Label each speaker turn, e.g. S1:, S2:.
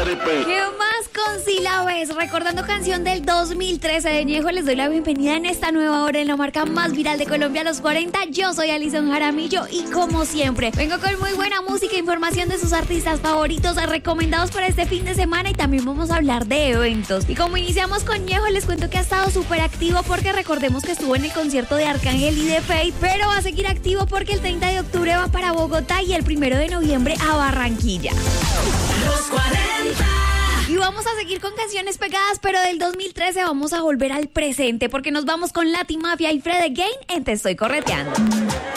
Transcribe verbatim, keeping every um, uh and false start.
S1: tripe.
S2: ¿Qué más con sílabes? Recordando canción del dos mil trece de Ñejo, les doy la bienvenida en esta nueva hora en la marca más viral de Colombia, Los cuarenta. Yo soy Alison Jaramillo y como siempre, vengo con muy buena música e información de sus artistas favoritos recomendados para este fin de semana, y también vamos a hablar de eventos. Y como iniciamos con Ñejo, les cuento que ha estado súper activo porque recordemos que estuvo en el concierto de Arcángel y de Feid, pero va a seguir activo porque el treinta de octubre va para Bogotá y el primero de noviembre a Barranquilla.
S3: Los cuarenta.
S2: Y vamos a seguir con canciones pegadas, pero del dos mil trece vamos a volver al presente porque nos vamos con Lati Mafia y Fred Again en Te Estoy Correteando.